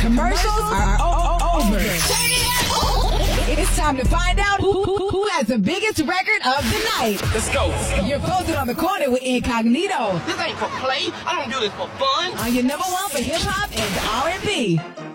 commercials are over. It's time to find out who has the biggest record of the night. Let's go. You're posted on the corner with Incognito. This ain't for play. I don't do this for fun. On your number one for hip hop and R&B.